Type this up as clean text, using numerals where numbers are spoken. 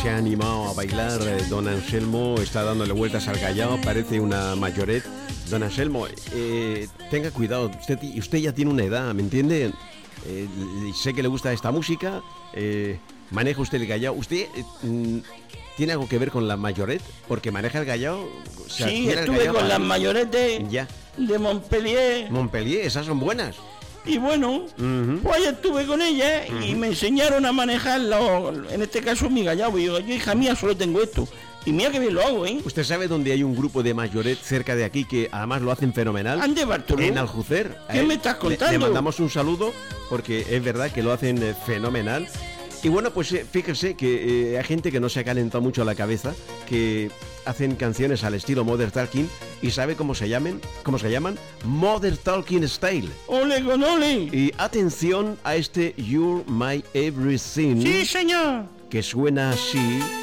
Se ha animado a bailar, don Anselmo está dándole vueltas al callao, parece una mayoret. Don Anselmo, tenga cuidado, usted ya tiene una edad, ¿me entiende? Sé que le gusta esta música, maneja usted el callao. ¿Usted tiene algo que ver con la mayoret? Porque maneja el callao. O sea, sí, estuve con las mayoret de Montpellier. Montpellier, esas son buenas. Y bueno, pues allá estuve con ella y me enseñaron a manejarlo, en este caso mi gallao. Y yo, hija mía, solo tengo esto. Y mira que bien lo hago, ¿eh? ¿Usted sabe dónde hay un grupo de mayoret cerca de aquí que además lo hacen fenomenal? ¿Ande, Bartolomé? En Aljucer. ¿Qué me estás contando? Le mandamos un saludo porque es verdad que lo hacen fenomenal. Y bueno, pues fíjese que hay gente que no se ha calentado mucho la cabeza, que hacen canciones al estilo Modern Talking. ¿Y sabe cómo se llaman? Modern Talking Style. ¡Ole con ole! Y atención a este You're My Everything. ¡Sí, señor! Que suena así.